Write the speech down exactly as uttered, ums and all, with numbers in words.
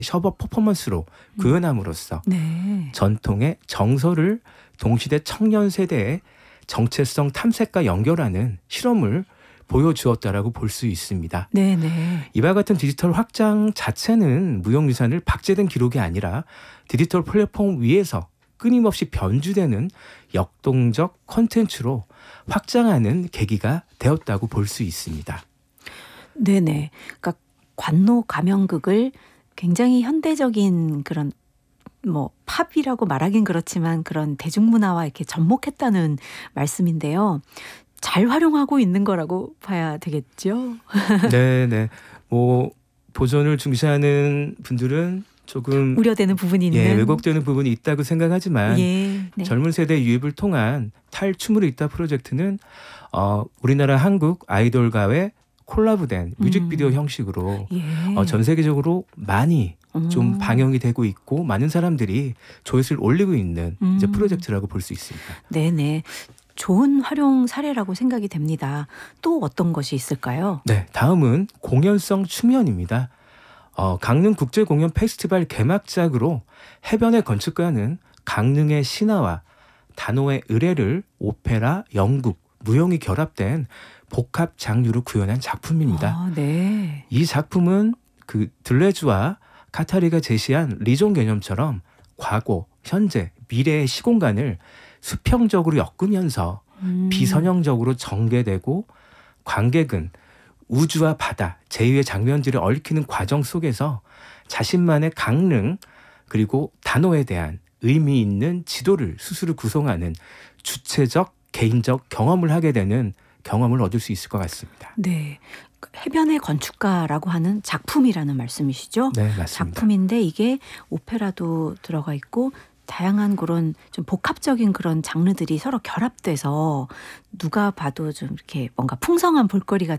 셔버 퍼포먼스로 구현함으로써 네. 전통의 정서를 동시대 청년 세대의 정체성 탐색과 연결하는 실험을 보여주었다라고 볼 수 있습니다. 네네. 이와 같은 디지털 확장 자체는 무형유산을 박제된 기록이 아니라 디지털 플랫폼 위에서 끊임없이 변주되는 역동적 콘텐츠로 확장하는 계기가 되었다고 볼 수 있습니다. 네네. 그러니까 관노 가명극을 굉장히 현대적인 그런 뭐 팝이라고 말하긴 그렇지만 그런 대중문화와 이렇게 접목했다는 말씀인데요. 잘 활용하고 있는 거라고 봐야 되겠죠? 네네. 뭐 보존을 중시하는 분들은 조금 우려되는 부분이 있는. 예, 왜곡되는 부분이 있다고 생각하지만 예, 네. 젊은 세대 유입을 통한 탈춤으로 있다 프로젝트는 어, 우리나라 한국 아이돌과의 콜라보된 뮤직비디오 음. 형식으로 예. 어, 전 세계적으로 많이 좀 음. 방영이 되고 있고 많은 사람들이 조회수를 올리고 있는 음. 이제 프로젝트라고 볼 수 있습니다. 네네. 좋은 활용 사례라고 생각이 됩니다. 또 어떤 것이 있을까요? 네, 다음은 공연성 춤연입니다. 어, 강릉 국제공연 페스티벌 개막작으로 해변의 건축가는 강릉의 신화와 단호의 의례를 오페라, 연극, 무용이 결합된 복합 장르로 구현한 작품입니다. 아, 네. 이 작품은 그 들레주와 카타리가 제시한 리존 개념처럼 과거, 현재, 미래의 시공간을 수평적으로 엮으면서 음. 비선형적으로 전개되고 관객은 우주와 바다, 제휴의 장면들을 얽히는 과정 속에서 자신만의 강릉 그리고 단어에 대한 의미 있는 지도를 스스로 구성하는 주체적, 개인적 경험을 하게 되는 경험을 얻을 수 있을 것 같습니다. 네. 해변의 건축가라고 하는 작품이라는 말씀이시죠? 네, 맞습니다. 작품인데 이게 오페라도 들어가 있고 다양한 그런 좀 복합적인 그런 장르들이 서로 결합돼서 누가 봐도 좀 이렇게 뭔가 풍성한 볼거리가